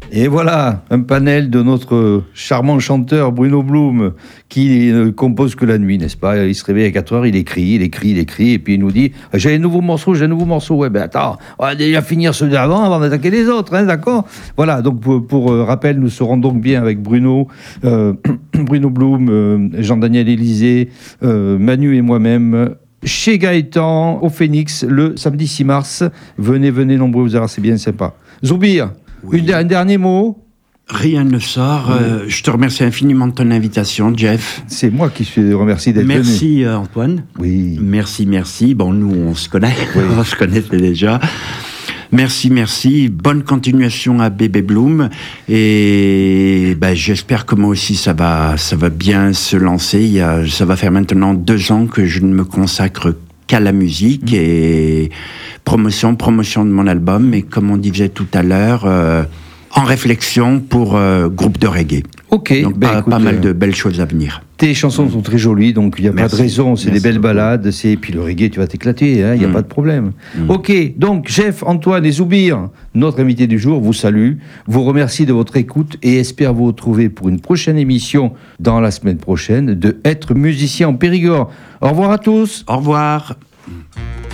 Et voilà, un panel de notre charmant chanteur Bruno Blum qui ne compose que la nuit, n'est-ce pas? Il se réveille à 4 heures, il écrit, et puis il nous dit « J'ai un nouveau morceau. » Ouais, ben attends, on va déjà finir ceux d'avant avant d'attaquer les autres, hein, d'accord? Voilà, donc pour rappel, nous serons donc bien avec Bruno, Bruno Blum, Jean-Daniel Élysée, Manu et moi-même, chez Gaëtan, au Phénix, le samedi 6 mars. Venez nombreux, vous verrez, c'est bien sympa. Zoubir, oui. Un dernier mot? Rien ne sort. Je te remercie infiniment de ton invitation, Jeff. C'est moi qui te remercie d'être venu. Merci, Antoine. Oui. Merci. Bon, nous, on se connaît. Oui. On se connaissait déjà. Merci. Bonne continuation à Bébé Blum. Et j'espère que moi aussi, ça va bien se lancer. Ça va faire maintenant 2 ans que je ne me consacre qu'à la musique et promotion de mon album. Et comme on disait tout à l'heure, en réflexion pour groupe de reggae. Ok. Donc pas mal de belles choses à venir. Tes chansons sont très jolies, donc il n'y a pas de raison, c'est des belles balades, et puis le reggae, tu vas t'éclater, il n'y a pas de problème. Ok, donc Jeff, Antoine et Zoubir, notre invité du jour, vous salue, vous remercie de votre écoute et espère vous retrouver pour une prochaine émission dans la semaine prochaine de Être musicien en Périgord. Au revoir à tous. Au revoir.